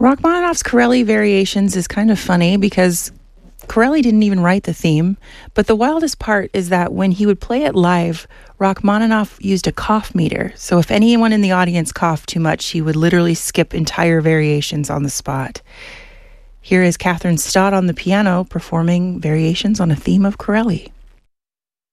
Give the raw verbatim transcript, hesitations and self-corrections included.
Rachmaninoff's Corelli Variations is kind of funny because Corelli didn't even write the theme, but the wildest part is that when he would play it live, Rachmaninoff used a cough meter, so if anyone in the audience coughed too much, he would literally skip entire variations on the spot. Here is Catherine Stott on the piano performing variations on a theme of Corelli.